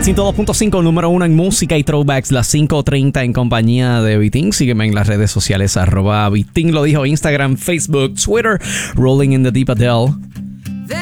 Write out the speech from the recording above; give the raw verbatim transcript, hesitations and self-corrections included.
ciento dos punto cinco, número uno en música y throwbacks, las cinco treinta en compañía de Vitín. Sígueme en las redes sociales, arroba Vitín, lo dijo, Instagram, Facebook, Twitter, Rolling in the Deep Adele.